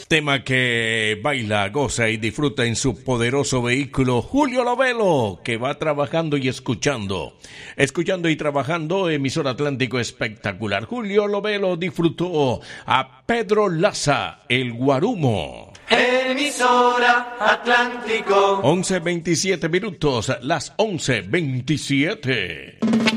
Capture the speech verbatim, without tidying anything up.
Tema que baila, goza y disfruta en su poderoso vehículo Julio Lovelo, que va trabajando y escuchando. Escuchando y trabajando, emisor Atlántico espectacular. Julio Lovelo disfrutó a Pedro Laza, el Guarumo. Emisora Atlántico. once veintisiete minutos, las once veintisiete.